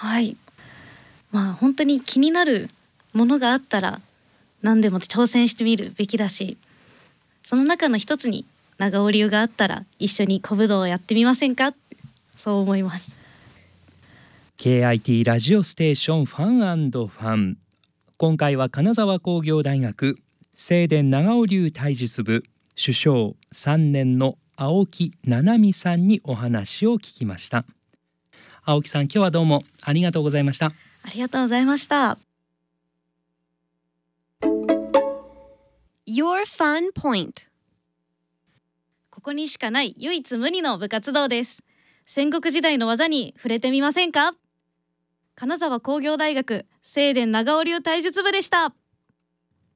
はい、本当に気になるものがあったら何でも挑戦してみるべきだし、その中の一つに長尾流があったら一緒に古武道をやってみませんか、そう思います。 KIT ラジオステーションファン&ファン、今回は金沢工業大学正伝長尾流体術部主将3年の青木七海さんにお話を聞きました。青木さん、今日はどうもありがとうございました。 ありがとうございました。 Your Fun Point。 ここにしかない唯一無二の部活動です。戦国時代の技に触れてみませんか。金沢工業大学正伝長尾流体術部でした。